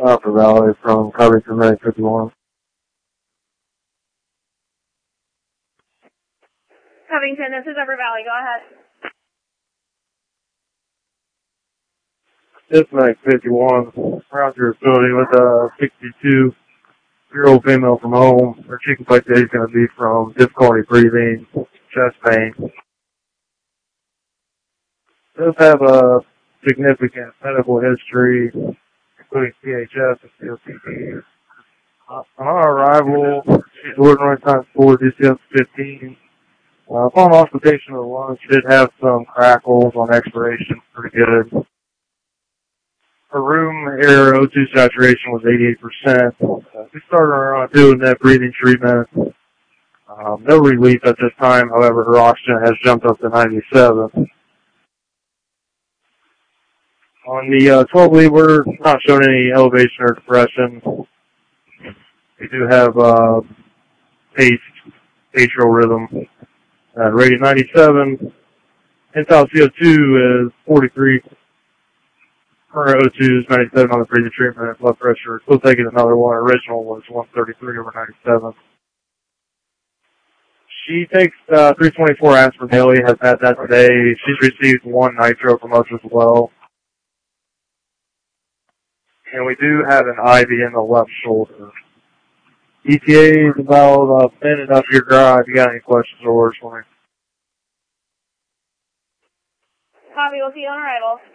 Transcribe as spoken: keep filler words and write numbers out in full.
Upper Valley from Covington, Medic fifty-one. Covington, this is Upper Valley. Go ahead. This Medic fifty-one, around your facility with a sixty-two-year-old female from home. Her chicken plate today is going to be from difficulty breathing, chest pain. Does have a significant medical history, including C H S and C O P D. Uh, on our arrival, she's ordering right time for D C S fifteen. Uh, upon auscultation of the lungs, she did have some crackles on expiration, pretty good. Her room air O two saturation was eighty-eight percent. Uh, we started her on doing that breathing treatment. Um, no relief at this time, however, her oxygen has jumped up to ninety-seven. On the uh, twelve lead, we're not showing any elevation or depression. We do have uh, pace, atrial rhythm at rate of ninety-seven. End-tidal C O two is forty-three. Current O two is ninety-seven on the breathing treatment. Blood pressure, still taking another one. Original was one thirty-three over ninety-seven. She takes uh, three twenty-four aspirin daily, has had that today. She's received one nitro from us as well. And we do have an I V in the left shoulder. E T A is about a minute up your drive. If you got any questions or orders for me? Copy, we'll see you on arrival.